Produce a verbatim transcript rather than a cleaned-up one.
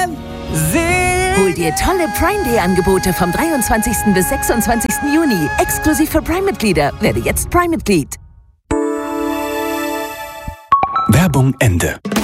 Hol dir tolle Prime Day Angebote vom dreiundzwanzigsten bis sechsundzwanzigsten Juni. Exklusiv für Prime-Mitglieder. Werde jetzt Prime-Mitglied. Werbung Ende.